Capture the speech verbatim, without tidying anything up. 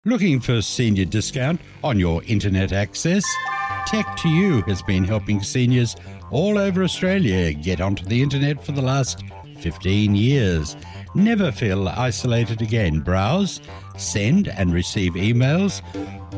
Looking for senior discount on your internet access? Tech to You has been helping seniors all over Australia get onto the internet for the last fifteen years. Never feel isolated again. Browse, send and receive emails,